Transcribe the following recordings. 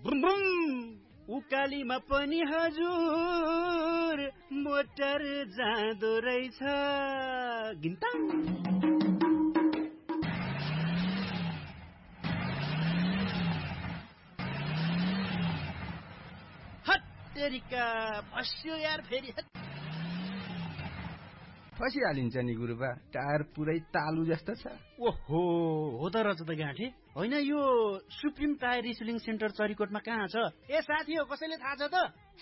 ब्रुम ब्रुम उकालीमा पनि हजुर मोटर जाँदो रहेछ गिन्ताङ हत्तेरिका फस्यो यार फेरि फसिहालिन्छ नि गुरुबा टायर पुरै तालु जस्तो छ ओहो हो त रहेछ त गाँठे होइन यो सुप्रिम टायर रिसोलिङ सेन्टर चरीकोटमा कहाँ छ ए साथी हो कसैले थाहा छ त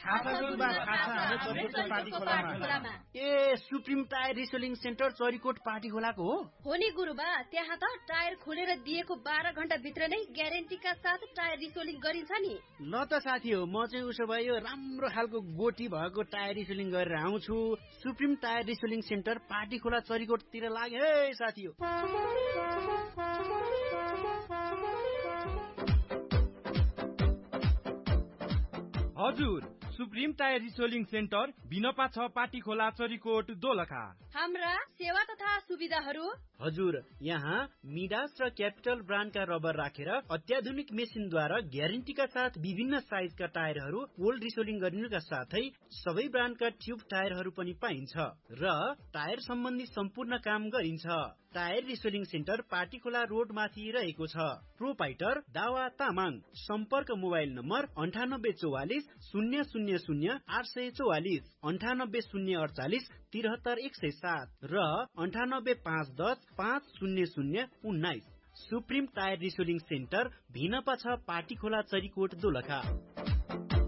ए supreme tyre रिसोलिङ centre Charikot party खोलाको हो नि गुरुबा त्यहाँ त टायर खोलेर दिएको 12 घण्टा भित्र नै ग्यारेन्टीका साथ टायर रिसोलिङ गरिन्छ नि ल त साथी हो म चाहिँ उसो भए यो राम्रो खालको गोटी भएको टायर रिसोलिङ गरेर आउँछु सुप्रिम टायर रिसोलिङ सेन्टर पार्टी खोला चरीकोटतिर लागे है साथी हो हजुर सुप्रिम टायर रिसोलिङ सेन्टर बिनपा 6 पाटी खोला चरीकोट दोलखा हाम्रा सेवा तथा सुविधाहरू हजुर यहाँ मिडास र क्यापिटल ब्रान्डका रबर राखेर अत्याधुनिक मेसिनद्वारा ग्यारेन्टीका साथ विभिन्न साइजका टायरहरू ओल्ड रिसोलिङ गरिनुका साथै सबै ब्रान्डका ट्युब टायरहरू पनि पाइन्छ र टायर सम्बन्धी सम्पूर्ण काम गरिन्छ टायर रिसोलिङ सेन्टर पार्टीखोला रोड माथि रहेको छ प्रोपाइटर दावा तामाङ सम्पर्क मोबाइल नम्बर 9844 000 844 98048 73107 र 98510 50019 supreme tyre रिसोलिङ centre Bhinpa 6 पार्टीखोला Charikot Dolakha